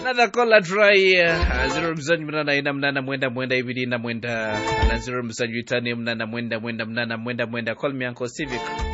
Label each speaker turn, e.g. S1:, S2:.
S1: Another caller try 0 mwenda ibidi na mwenda na 0 mnana mwenda. Call me Uncle Civic.